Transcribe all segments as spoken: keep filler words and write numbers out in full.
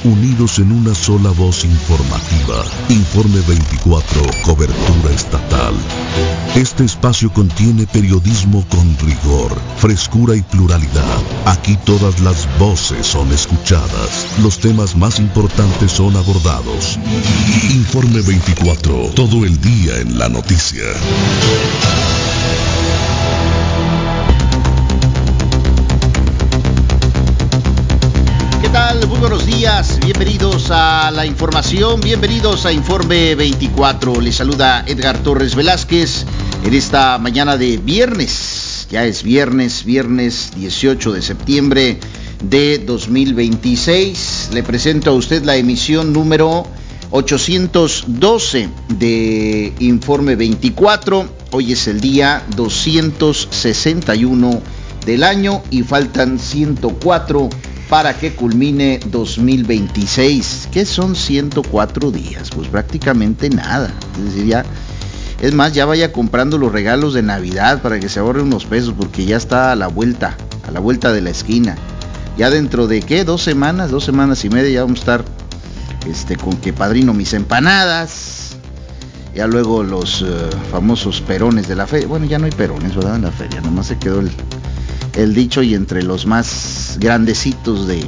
unidos en una sola voz informativa. Informe veinticuatro, cobertura estatal. Este espacio contiene periodismo con rigor, frescura y pluralidad. Aquí todas las voces son escuchadas. Los temas más importantes son abordados. Informe veinticuatro, todo el día en la noticia. ¿Qué tal? Muy buenos días, bienvenidos a la información, bienvenidos a Informe veinticuatro. Les saluda Edgar Torres Velázquez en esta mañana de viernes. Ya es viernes, viernes dieciocho de septiembre de dos mil veintiséis. Le presento a usted la emisión número ochocientos doce de Informe veinticuatro. Hoy es el día doscientos sesenta y uno del año y faltan ciento cuatro para que culmine dos mil veintiséis. ¿Qué son ciento cuatro días? Pues prácticamente nada. Es decir, ya, es más, ya vaya comprando los regalos de Navidad para que se ahorre unos pesos, porque ya está a la vuelta, a la vuelta de la esquina. Ya dentro de, ¿qué? Dos semanas, dos semanas y media ya vamos a estar este, con que padrino mis empanadas. Ya luego los uh, famosos perones de la feria. Bueno, ya no hay perones, ¿verdad? En la feria, nomás se quedó el... el dicho, y entre los más grandecitos de,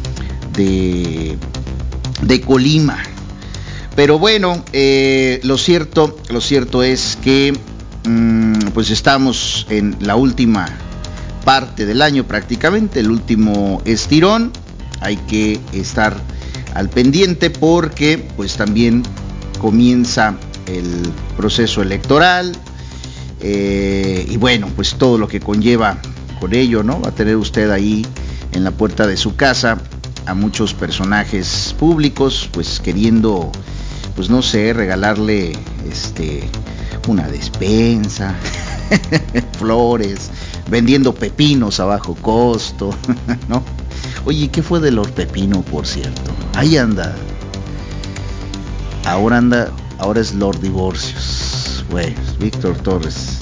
de, de Colima. Pero bueno, eh, lo cierto, lo cierto es que mmm, pues estamos en la última parte del año prácticamente, el último estirón. Hay que estar al pendiente porque pues también comienza el proceso electoral eh, y bueno, pues todo lo que conlleva con ello, ¿no? Va a tener usted ahí en la puerta de su casa a muchos personajes públicos, pues queriendo, pues no sé, regalarle este una despensa, flores, vendiendo pepinos a bajo costo, ¿no? Oye, ¿qué fue de los pepinos, por cierto? Ahí anda. Ahora anda, ahora es Lord Divorcios. Bueno, Víctor Torres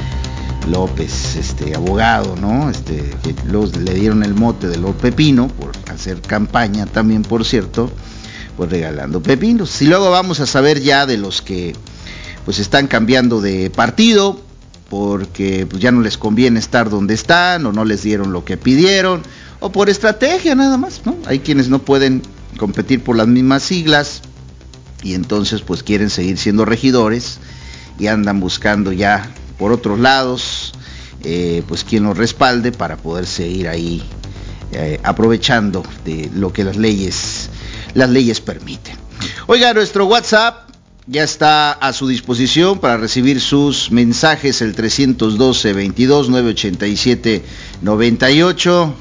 López, este abogado, ¿no? Este, que los, le dieron el mote de Lord Pepino por hacer campaña también, por cierto, pues regalando pepinos. Y luego vamos a saber ya de los que pues están cambiando de partido porque pues ya no les conviene estar donde están, o no les dieron lo que pidieron, o por estrategia nada más, ¿no? Hay quienes no pueden competir por las mismas siglas y entonces pues quieren seguir siendo regidores y andan buscando ya por otros lados, eh, pues quien los respalde para poder seguir ahí eh, aprovechando de lo que las leyes, las leyes permiten. Oiga, nuestro WhatsApp ya está a su disposición para recibir sus mensajes, el trescientos doce, veintidós, novecientos ochenta y siete, noventa y ocho.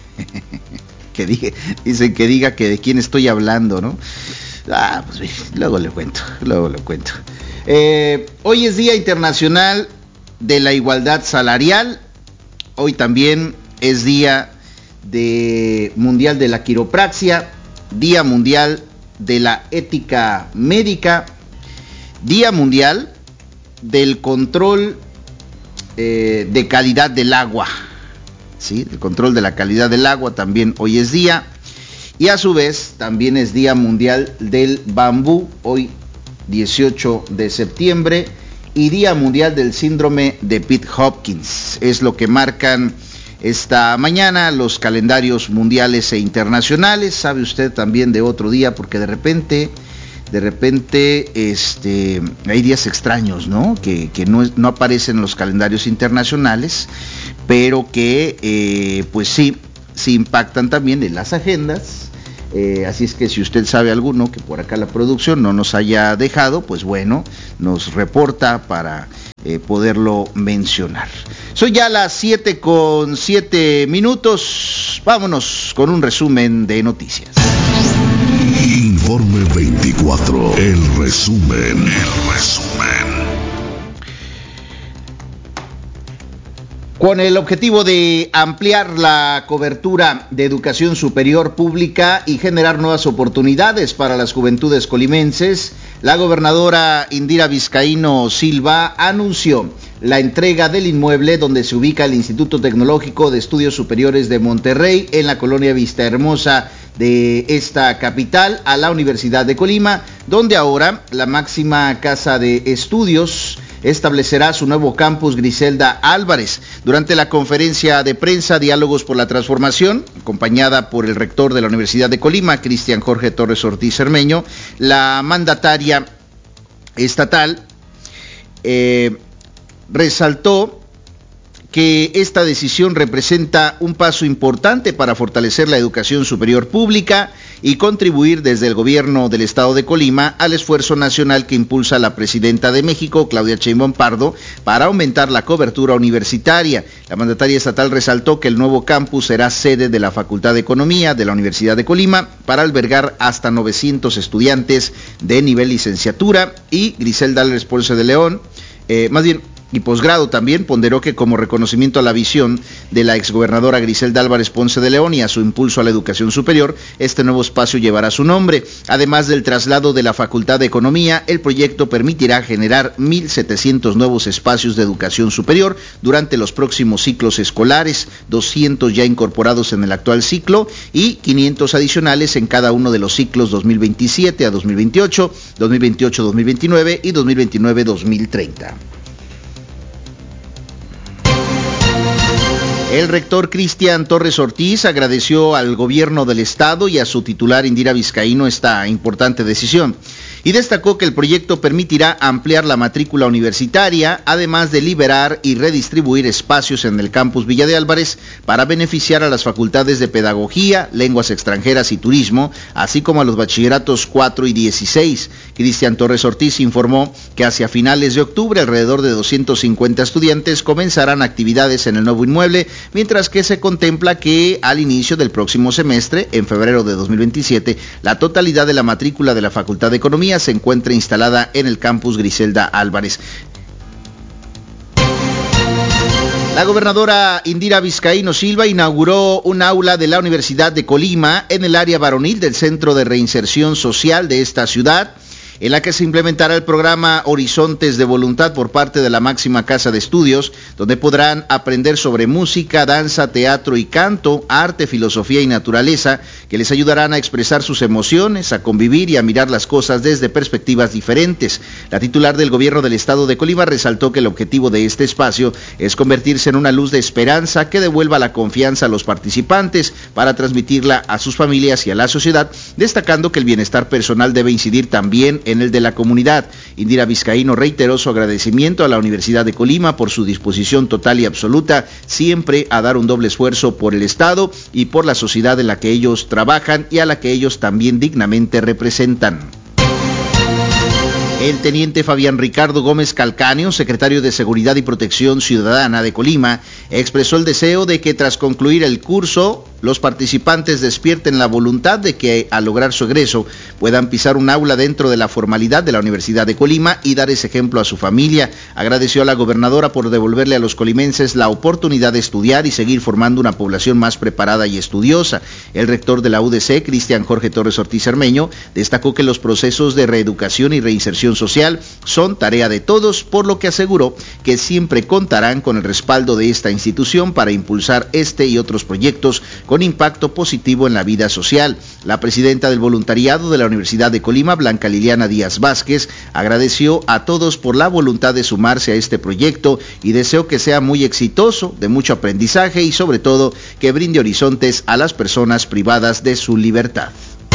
Que diga, dicen que diga que de quién estoy hablando, ¿no? Ah, pues luego le cuento, luego le cuento. Eh, hoy es Día Internacional de la Igualdad Salarial. Hoy también es Día de Mundial de la Quiropraxia, Día Mundial de la Ética Médica, Día Mundial del Control eh, de Calidad del Agua. Sí, el control de la calidad del agua también hoy es día. Y a su vez también es Día Mundial del Bambú, hoy dieciocho de septiembre. Y Día Mundial del Síndrome de Pitt-Hopkins. Es lo que marcan esta mañana los calendarios mundiales e internacionales. Sabe usted también de otro día, porque de repente, de repente, este, hay días extraños, ¿no? Que, que no, no aparecen en los calendarios internacionales, pero que, eh, pues sí, sí impactan también en las agendas. Eh, así es que si usted sabe alguno que por acá la producción no nos haya dejado, pues bueno, nos reporta para eh, poderlo mencionar. Son ya las siete con siete minutos. Vámonos con un resumen de noticias. Informe veinticuatro, el resumen, el resumen. Con el objetivo de ampliar la cobertura de educación superior pública y generar nuevas oportunidades para las juventudes colimenses, la gobernadora Indira Vizcaíno Silva anunció la entrega del inmueble donde se ubica el Instituto Tecnológico de Estudios Superiores de Monterrey en la colonia Vista Hermosa de esta capital a la Universidad de Colima, donde ahora la máxima casa de estudios establecerá su nuevo campus Griselda Álvarez. Durante la conferencia de prensa Diálogos por la Transformación, acompañada por el rector de la Universidad de Colima, Cristian Jorge Torres Ortiz Cermeño, la mandataria estatal eh, resaltó que esta decisión representa un paso importante para fortalecer la educación superior pública y contribuir desde el gobierno del estado de Colima al esfuerzo nacional que impulsa la presidenta de México, Claudia Sheinbaum Pardo, para aumentar la cobertura universitaria. La mandataria estatal resaltó que el nuevo campus será sede de la Facultad de Economía de la Universidad de Colima para albergar hasta novecientos estudiantes de nivel licenciatura, y Griselda Álvarez Ponce de León, eh, más bien, y posgrado también, ponderó que como reconocimiento a la visión de la exgobernadora Griselda Álvarez Ponce de León y a su impulso a la educación superior, este nuevo espacio llevará su nombre. Además del traslado de la Facultad de Economía, el proyecto permitirá generar mil setecientos nuevos espacios de educación superior durante los próximos ciclos escolares, doscientos ya incorporados en el actual ciclo y quinientos adicionales en cada uno de los ciclos dos mil veintisiete a dos mil veintiocho, dos mil veintiocho a dos mil veintinueve y dos mil veintinueve a dos mil treinta. El rector Cristian Torres Ortiz agradeció al gobierno del estado y a su titular Indira Vizcaíno esta importante decisión y destacó que el proyecto permitirá ampliar la matrícula universitaria, además de liberar y redistribuir espacios en el campus Villa de Álvarez para beneficiar a las facultades de Pedagogía, Lenguas Extranjeras y Turismo, así como a los bachilleratos cuatro y dieciséis. Cristian Torres Ortiz informó que hacia finales de octubre alrededor de doscientos cincuenta estudiantes comenzarán actividades en el nuevo inmueble, mientras que se contempla que al inicio del próximo semestre, en febrero de dos mil veintisiete, la totalidad de la matrícula de la Facultad de Economía se encuentra instalada en el campus Griselda Álvarez. La gobernadora Indira Vizcaíno Silva inauguró un aula de la Universidad de Colima en el área varonil del Centro de Reinserción Social de esta ciudad, en la que se implementará el programa Horizontes de Voluntad por parte de la máxima casa de estudios, donde podrán aprender sobre música, danza, teatro y canto, arte, filosofía y naturaleza, que les ayudarán a expresar sus emociones, a convivir y a mirar las cosas desde perspectivas diferentes. La titular del gobierno del estado de Colima resaltó que el objetivo de este espacio es convertirse en una luz de esperanza que devuelva la confianza a los participantes para transmitirla a sus familias y a la sociedad, destacando que el bienestar personal debe incidir también en el de la comunidad. Indira Vizcaíno reiteró su agradecimiento a la Universidad de Colima por su disposición total y absoluta siempre a dar un doble esfuerzo por el Estado y por la sociedad en la que ellos trabajan y a la que ellos también dignamente representan. El teniente Fabián Ricardo Gómez Calcáneo, secretario de Seguridad y Protección Ciudadana de Colima, expresó el deseo de que tras concluir el curso, los participantes despierten la voluntad de que al lograr su egreso puedan pisar un aula dentro de la formalidad de la Universidad de Colima y dar ese ejemplo a su familia. Agradeció a la gobernadora por devolverle a los colimenses la oportunidad de estudiar y seguir formando una población más preparada y estudiosa. El rector de la U D C, Cristian Jorge Torres Ortiz Cermeño, destacó que los procesos de reeducación y reinserción social son tarea de todos, por lo que aseguró que siempre contarán con el respaldo de esta institución para impulsar este y otros proyectos con impacto positivo en la vida social. La presidenta del voluntariado de la Universidad de Colima, Blanca Liliana Díaz Vázquez, agradeció a todos por la voluntad de sumarse a este proyecto y deseó que sea muy exitoso, de mucho aprendizaje y sobre todo que brinde horizontes a las personas privadas de su libertad.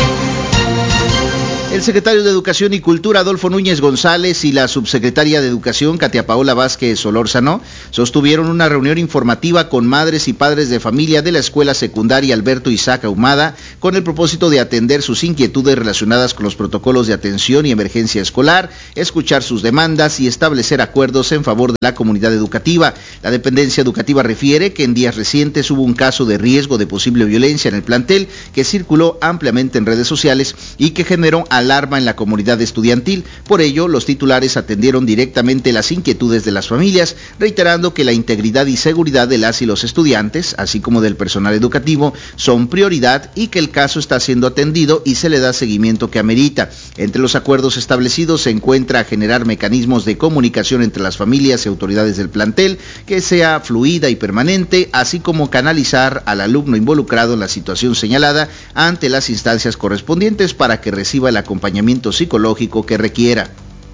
El secretario de Educación y Cultura, Adolfo Núñez González, y la subsecretaria de Educación, Katia Paola Vázquez Solórzano, sostuvieron una reunión informativa con madres y padres de familia de la Escuela Secundaria Alberto Isaac Ahumada, con el propósito de atender sus inquietudes relacionadas con los protocolos de atención y emergencia escolar, escuchar sus demandas y establecer acuerdos en favor de la comunidad educativa. La dependencia educativa refiere que en días recientes hubo un caso de riesgo de posible violencia en el plantel que circuló ampliamente en redes sociales y que generó al alarma en la comunidad estudiantil. Por ello, los titulares atendieron directamente las inquietudes de las familias, reiterando que la integridad y seguridad de las y los estudiantes, así como del personal educativo, son prioridad y que el caso está siendo atendido y se le da seguimiento que amerita. Entre los acuerdos establecidos se encuentra generar mecanismos de comunicación entre las familias y autoridades del plantel que sea fluida y permanente, así como canalizar al alumno involucrado en la situación señalada ante las instancias correspondientes para que reciba el acompañamiento psicológico que requiera.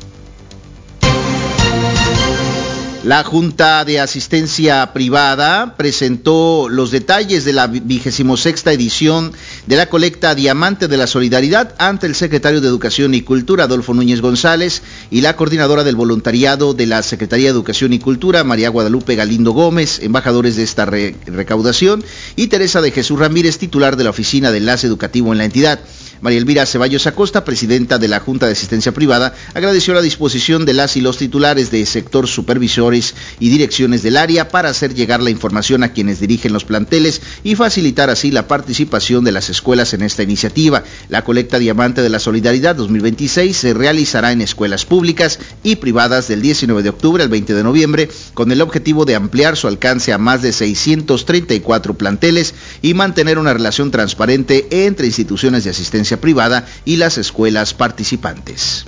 La Junta de Asistencia Privada presentó los detalles de la vigésima sexta edición de la colecta Diamante de la Solidaridad ante el secretario de Educación y Cultura, Adolfo Núñez González, y la coordinadora del voluntariado de la Secretaría de Educación y Cultura, María Guadalupe Galindo Gómez, embajadores de esta re- recaudación, y Teresa de Jesús Ramírez, titular de la Oficina de Enlace Educativo en la entidad. María Elvira Ceballos Acosta, presidenta de la Junta de Asistencia Privada, agradeció la disposición de las y los titulares de sector, supervisores y direcciones del área para hacer llegar la información a quienes dirigen los planteles y facilitar así la participación de las escuelas en esta iniciativa. La colecta Diamante de la Solidaridad dos mil veintiséis se realizará en escuelas públicas y privadas del diecinueve de octubre al veinte de noviembre, con el objetivo de ampliar su alcance a más de seiscientos treinta y cuatro planteles y mantener una relación transparente entre instituciones de asistencia privada y las escuelas participantes.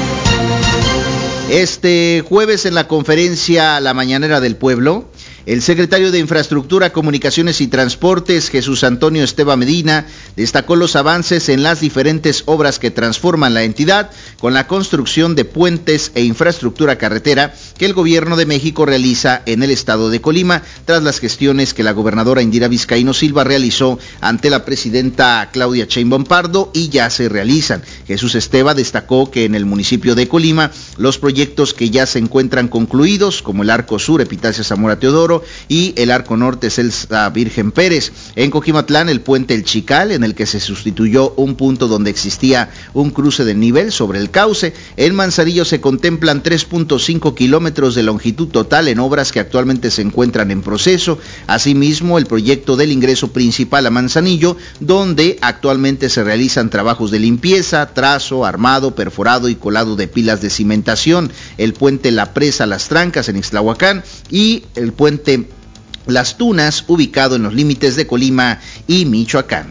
Este jueves, en la conferencia La Mañanera del Pueblo, el secretario de Infraestructura, Comunicaciones y Transportes, Jesús Antonio Esteva Medina, destacó los avances en las diferentes obras que transforman la entidad con la construcción de puentes e infraestructura carretera que el gobierno de México realiza en el estado de Colima, tras las gestiones que la gobernadora Indira Vizcaíno Silva realizó ante la presidenta Claudia Sheinbaum Pardo y ya se realizan. Jesús Esteva destacó que en el municipio de Colima los proyectos que ya se encuentran concluidos, como el Arco Sur, Epitacia Zamora Teodoro, y el Arco Norte, Celsa Virgen Pérez. En Coquimatlán, el puente El Chical, en el que se sustituyó un punto donde existía un cruce de nivel sobre el cauce. En Manzanillo se contemplan tres punto cinco kilómetros de longitud total en obras que actualmente se encuentran en proceso. Asimismo, el proyecto del ingreso principal a Manzanillo, donde actualmente se realizan trabajos de limpieza, trazo, armado, perforado y colado de pilas de cimentación. El puente La Presa Las Trancas en Ixtlahuacán y el puente Las Tunas, ubicado en los límites de Colima y Michoacán.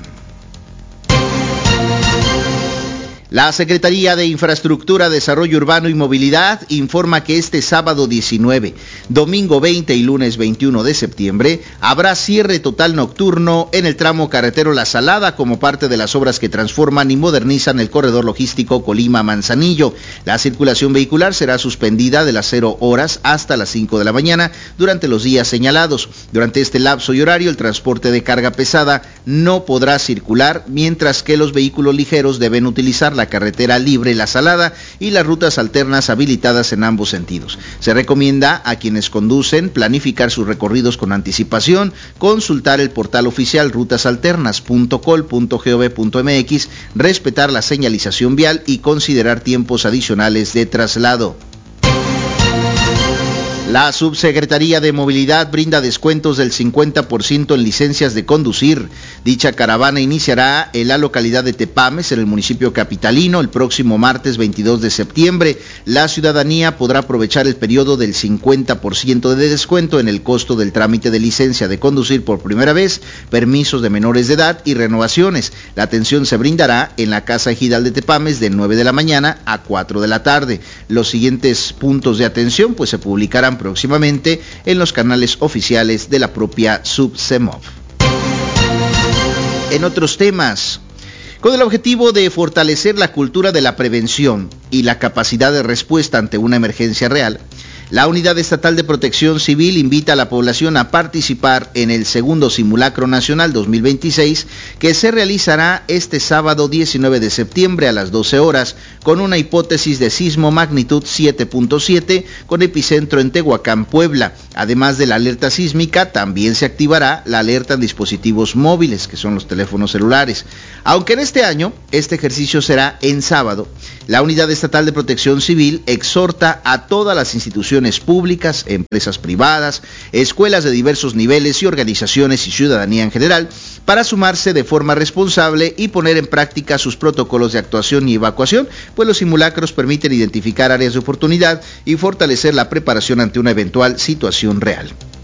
La Secretaría de Infraestructura, Desarrollo Urbano y Movilidad informa que este sábado diecinueve, domingo veinte y lunes veintiuno de septiembre habrá cierre total nocturno en el tramo carretero La Salada como parte de las obras que transforman y modernizan el corredor logístico Colima-Manzanillo. La circulación vehicular será suspendida de las cero horas hasta las cinco de la mañana durante los días señalados. Durante este lapso y horario, el transporte de carga pesada no podrá circular, mientras que los vehículos ligeros deben utilizar la carretera libre La Salada y las rutas alternas habilitadas en ambos sentidos. Se recomienda a quienes conducen planificar sus recorridos con anticipación, consultar el portal oficial rutas alternas punto col punto gov punto mx, respetar la señalización vial y considerar tiempos adicionales de traslado. La Subsecretaría de Movilidad brinda descuentos del cincuenta por ciento en licencias de conducir. Dicha caravana iniciará en la localidad de Tepames, en el municipio capitalino, el próximo martes veintidós de septiembre. La ciudadanía podrá aprovechar el periodo del cincuenta por ciento de descuento en el costo del trámite de licencia de conducir por primera vez, permisos de menores de edad y renovaciones. La atención se brindará en la Casa Ejidal de Tepames de nueve de la mañana a cuatro de la tarde. Los siguientes puntos de atención pues se publicarán próximamente en los canales oficiales de la propia Subsemov. En otros temas, con el objetivo de fortalecer la cultura de la prevención y la capacidad de respuesta ante una emergencia real, la Unidad Estatal de Protección Civil invita a la población a participar en el segundo Simulacro Nacional dos mil veintiséis, que se realizará este sábado diecinueve de septiembre a las doce horas, con una hipótesis de sismo magnitud siete punto siete, con epicentro en Tehuacán, Puebla. Además de la alerta sísmica, también se activará la alerta en dispositivos móviles, que son los teléfonos celulares. Aunque en este año este ejercicio será en sábado, La Unidad Estatal de Protección Civil exhorta a todas las instituciones públicas, empresas privadas, escuelas de diversos niveles y organizaciones y ciudadanía en general para sumarse de forma responsable y poner en práctica sus protocolos de actuación y evacuación, pues los simulacros permiten identificar áreas de oportunidad y fortalecer la preparación ante una eventual situación real.